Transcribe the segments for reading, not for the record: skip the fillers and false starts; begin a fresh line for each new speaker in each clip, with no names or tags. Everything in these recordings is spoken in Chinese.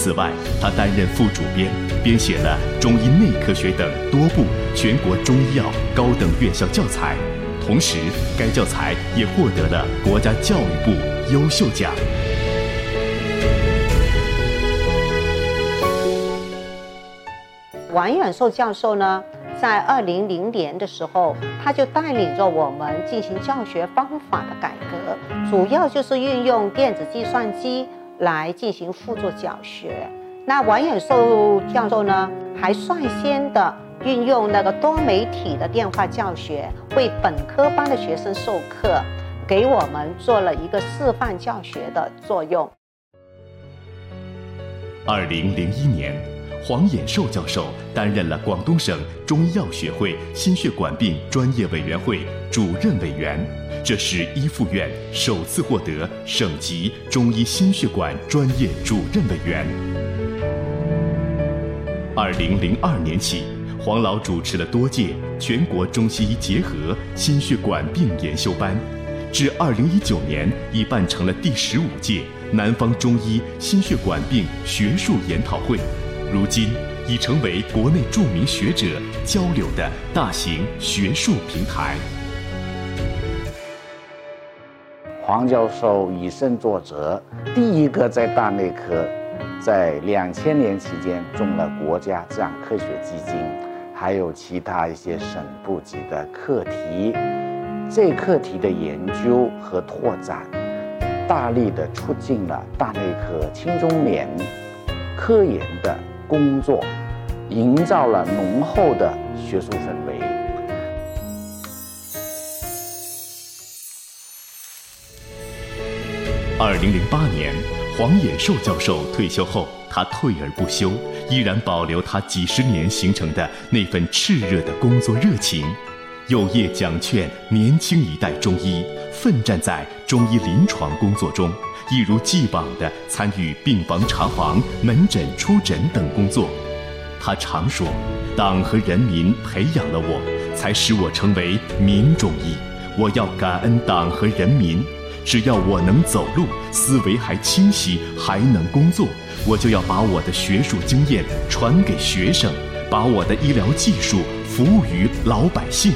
此外，他担任副主编，编写了《中医内科学》等多部全国中医药高等院校教材，同时该教材也获得了国家教育部优秀奖。
王远寿教授呢，在2000年的时候，他就带领着我们进行教学方法的改革，主要就是运用电子计算机来进行辅助教学。那王远寿教授呢，还率先的运用那个多媒体的电话教学，为本科班的学生授课，给我们做了一个示范教学的作用。
2001年，黄衍寿教授担任了广东省中医药学会心血管病专业委员会主任委员，这是医附院首次获得省级中医心血管专业主任委员。2002年起，黄老主持了多届全国中西医结合心血管病研修班，至2019年已办成了第15届南方中医心血管病学术研讨会，如今已成为国内著名学者交流的大型学术平台。
黄教授以身作则，第一个在大内科在2000年期间中了国家自然科学基金，还有其他一些省部级的课题。这课题的研究和拓展，大力的促进了大内科青中年科研的工作，营造了浓厚的学术氛围。
2008年，黄衍寿教授退休后，他退而不休，依然保留他几十年形成的那份炽热的工作热情，有业讲劝年轻一代中医，奋战在中医临床工作中，一如既往地参与病房查房、门诊出诊等工作。他常说，党和人民培养了我，才使我成为民中医，我要感恩党和人民，只要我能走路，思维还清晰，还能工作，我就要把我的学术经验传给学生，把我的医疗技术服务于老百姓。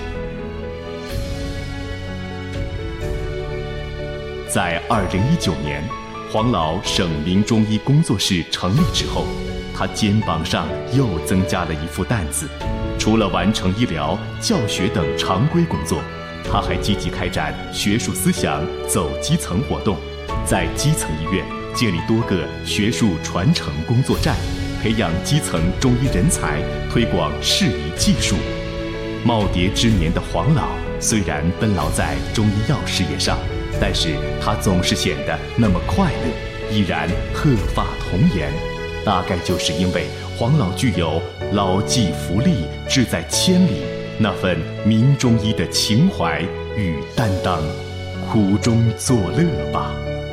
在2019年，黄老省民中医工作室成立之后，他肩膀上又增加了一副担子，除了完成医疗、教学等常规工作，他还积极开展学术思想走基层活动，在基层医院建立多个学术传承工作站，培养基层中医人才，推广适宜技术。耄耋之年的黄老虽然奔劳在中医药事业上，但是他总是显得那么快乐，依然鹤发童颜。大概就是因为黄老具有老骥伏枥，志在千里那份民中医的情怀与担当，苦中作乐吧。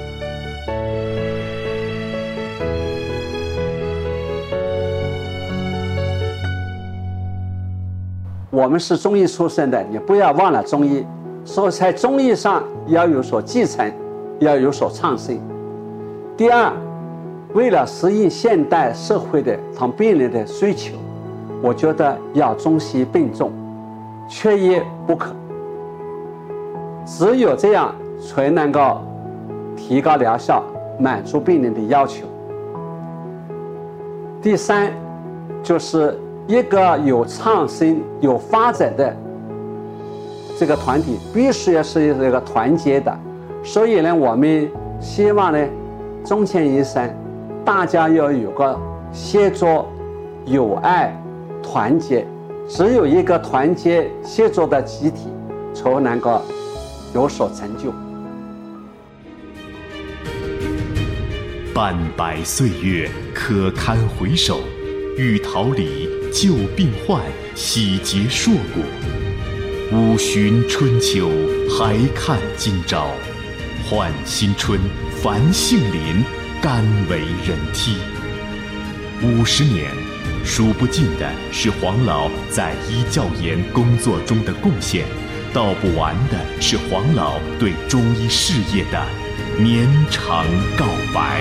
我们是中医出身的，你不要忘了中医，所以在中医上要有所继承，要有所创新。第二，为了适应现代社会的同病人的需求，我觉得要中西并重，缺一不可。只有这样才能够提高疗效，满足病人的要求。第三，就是一个有创新、有发展的这个团体，必须要是一个团结的。所以呢，我们希望呢，中前医生大家要有个协作、友爱、团结。只有一个团结协作的集体，才能够有所成就。
半百岁月可堪回首，欲桃李救病患，喜结硕果。五旬春秋还看今朝，换新春繁杏林，甘为人梯。50年，数不尽的是黄老在医教研工作中的贡献，道不完的是黄老对中医事业的绵长告白。